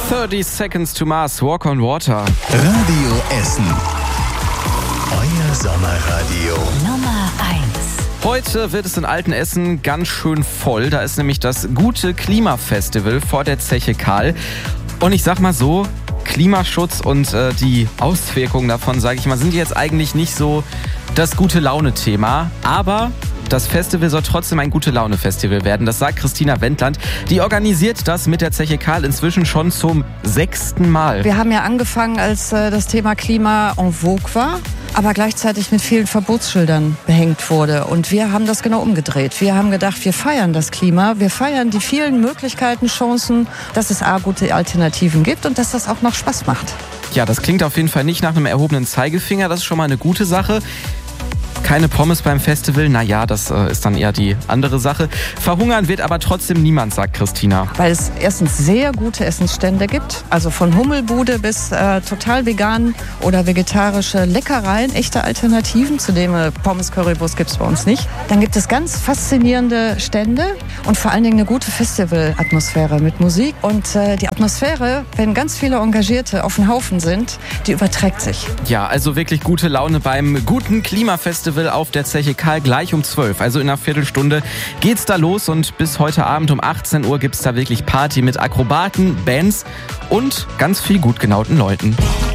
30 Seconds to Mars, Walk on Water. Radio Essen. Euer Sommerradio. Nummer 1. Heute wird es in Altenessen ganz schön voll. Da ist nämlich das Gute Klima-Festival vor der Zeche Karl. Und ich sag mal so, Klimaschutz und die Auswirkungen davon, sage ich mal, sind jetzt eigentlich nicht so das Gute-Laune-Thema. Aber das Festival soll trotzdem ein Gute-Laune-Festival werden. Das sagt Christina Wendland. Die organisiert das mit der Zeche Karl inzwischen schon zum 6. Mal. Wir haben ja angefangen, als das Thema Klima en vogue war, aber gleichzeitig mit vielen Verbotsschildern behängt wurde. Und wir haben das genau umgedreht. Wir haben gedacht, wir feiern das Klima, wir feiern die vielen Möglichkeiten, Chancen, dass es gute Alternativen gibt und dass das auch noch Spaß macht. Ja, das klingt auf jeden Fall nicht nach einem erhobenen Zeigefinger. Das ist schon mal eine gute Sache. Keine Pommes beim Festival, naja, das ist dann eher die andere Sache. Verhungern wird aber trotzdem niemand, sagt Christina. Weil es erstens sehr gute Essensstände gibt, also von Hummelbude bis total vegan oder vegetarische Leckereien, echte Alternativen. Zudem Pommes Currywurst gibt es bei uns nicht. Dann gibt es ganz faszinierende Stände und vor allen Dingen eine gute Festivalatmosphäre mit Musik. Und die Atmosphäre, wenn ganz viele Engagierte auf dem Haufen sind, die überträgt sich. Ja, also wirklich gute Laune beim guten Klimafestival auf der Zeche Karl gleich um 12. Also in einer Viertelstunde geht's da los und bis heute Abend um 18 Uhr gibt's da wirklich Party mit Akrobaten, Bands und ganz viel gut genauten Leuten.